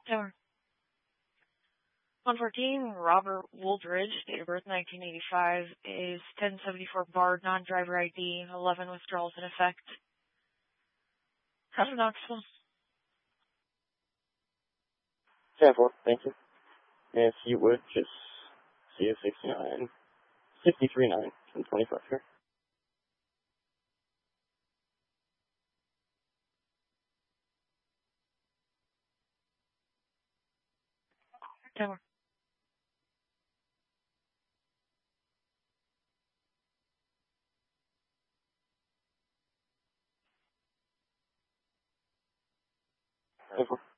Tower. 114, Robert Wooldridge, date of birth 1985, is 1074 barred, non-driver ID, 11 withdrawals in effect. Out of Knoxville. 10-4, thank you. If you would, just see a 69, 63-9 from 25 here. Tower. Tower.